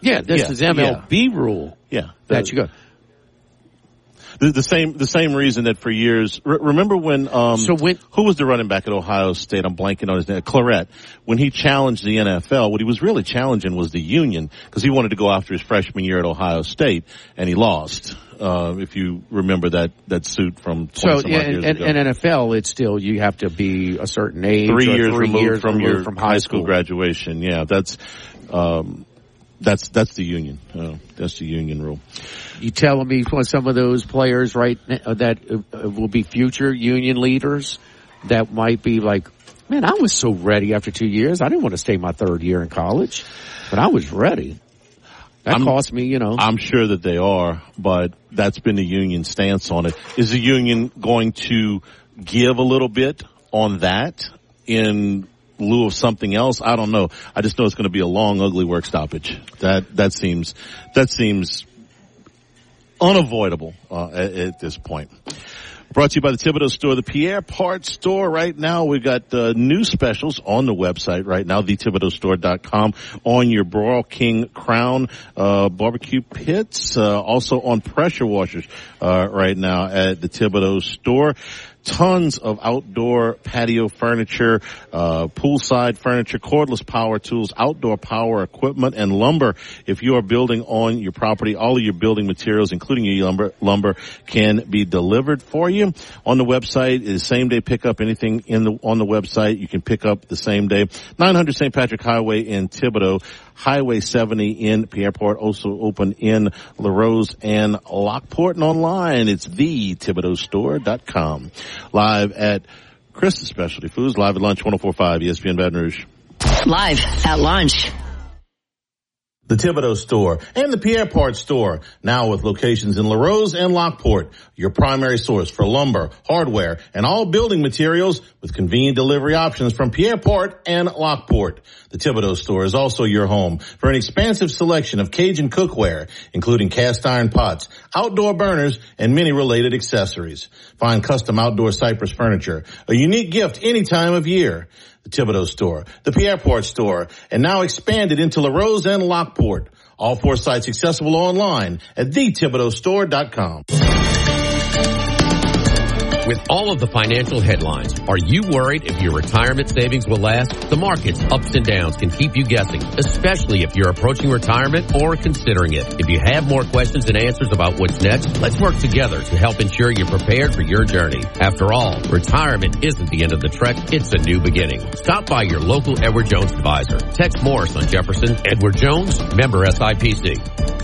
Yeah, this is MLB rule. Yeah. That you go. The same reason that for years, remember when, who was the running back at Ohio State? I'm blanking on his name. Claret. When he challenged the NFL, what he was really challenging was the union, because he wanted to go after his freshman year at Ohio State, and he lost. If you remember that suit from 20 years ago. And NFL, it's still, you have to be a certain age. 3 years removed from your high school graduation. Yeah, that's the union. That's the union rule. You telling me for some of those players, right, that will be future union leaders that might be like, man, I was so ready after 2 years. I didn't want to stay my third year in college, but I was ready. That cost me, I'm sure that they are, but that's been the union stance on it. Is the union going to give a little bit on that in lieu of something else? I don't know. I just know it's going to be a long, ugly work stoppage. That seems unavoidable at this point. Brought to you by the Thibodeau Store, the Pierre Part Store. Right now, we've got new specials on the website right now, thethibodeaustore.com, on your Broil King Crown barbecue pits, also on pressure washers right now at the Thibodeau Store. Tons of outdoor patio furniture, poolside furniture, cordless power tools, outdoor power equipment, and lumber. If you are building on your property, all of your building materials, including your lumber can be delivered for you. On the website, it is same day pickup. Anything on the website, you can pick up the same day. 900 St. Patrick Highway in Thibodaux. Highway 70 in Pierreport, also open in LaRose and Lockport, and online it's thethibodeaustore.com. Live at Chris's Specialty Foods, live at lunch, 104.5 ESPN Baton Rouge. Live at lunch. The Thibodeau Store and the Pierreport Store, now with locations in LaRose and Lockport, your primary source for lumber, hardware, and all building materials with convenient delivery options from Pierreport and Lockport. The Thibodeau Store is also your home for an expansive selection of Cajun cookware, including cast iron pots, outdoor burners, and many related accessories. Find custom outdoor cypress furniture, a unique gift any time of year. The Thibodeau Store, the Pierreport Store, and now expanded into LaRose and Lockport. All 4 sites accessible online at thethibodeaustore.com. With all of the financial headlines, are you worried if your retirement savings will last? The market's ups and downs can keep you guessing, especially if you're approaching retirement or considering it. If you have more questions than answers about what's next, let's work together to help ensure you're prepared for your journey. After all, retirement isn't the end of the trek, it's a new beginning. Stop by your local Edward Jones advisor. Text Morris on Jefferson. Edward Jones, member SIPC.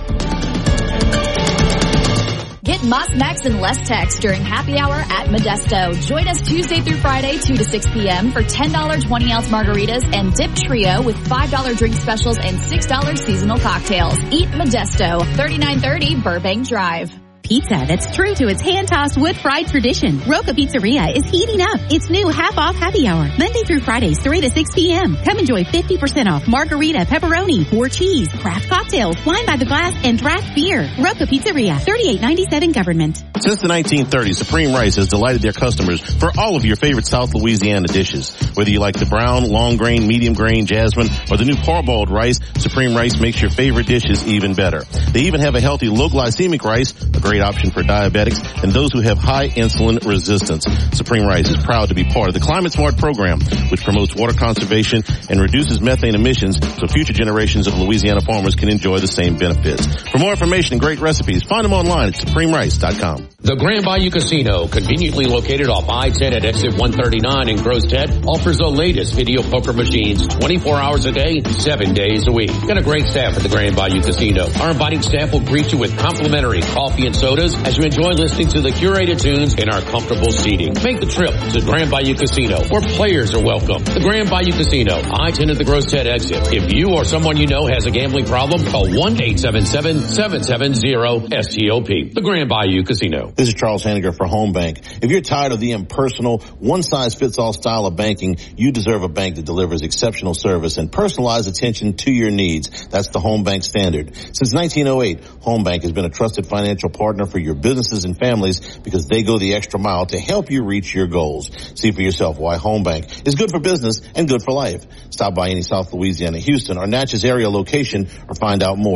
Get Moss Max and less text during happy hour at Modesto. Join us Tuesday through Friday, 2 to 6 p.m. for $10 20-ounce margaritas and Dip Trio with $5 drink specials and $6 seasonal cocktails. Eat Modesto, 3930 Burbank Drive. Pizza that's true to its hand-tossed wood-fried tradition. Roca Pizzeria is heating up its new half-off happy hour, Monday through Fridays, 3 to 6 p.m. Come enjoy 50% off margarita, pepperoni, 4 cheese, craft cocktails, wine by the glass, and draft beer. Roca Pizzeria, 3897 Government. Since the 1930s, Supreme Rice has delighted their customers for all of your favorite South Louisiana dishes. Whether you like the brown, long grain, medium grain, jasmine, or the new parboiled rice, Supreme Rice makes your favorite dishes even better. They even have a healthy low glycemic rice, a great option for diabetics and those who have high insulin resistance. Supreme Rice is proud to be part of the Climate Smart program, which promotes water conservation and reduces methane emissions so future generations of Louisiana farmers can enjoy the same benefits. For more information and great recipes, find them online at supremerice.com. The Grand Bayou Casino, conveniently located off I-10 at exit 139 in Gross-Ted, offers the latest video poker machines 24 hours a day, 7 days a week. Got a great staff at the Grand Bayou Casino. Our inviting staff will greet you with complimentary coffee and sodas as you enjoy listening to the curated tunes in our comfortable seating. Make the trip to Grand Bayou Casino, where players are welcome. The Grand Bayou Casino, I-10 at the Gross-Ted exit. If you or someone you know has a gambling problem, call 1-877-770-STOP. The Grand Bayou Casino. This is Charles Hanniger for Home Bank. If you're tired of the impersonal, one-size-fits-all style of banking, you deserve a bank that delivers exceptional service and personalized attention to your needs. That's the Home Bank standard. Since 1908, Home Bank has been a trusted financial partner for your businesses and families because they go the extra mile to help you reach your goals. See for yourself why Home Bank is good for business and good for life. Stop by any South Louisiana, Houston, or Natchez area location or find out more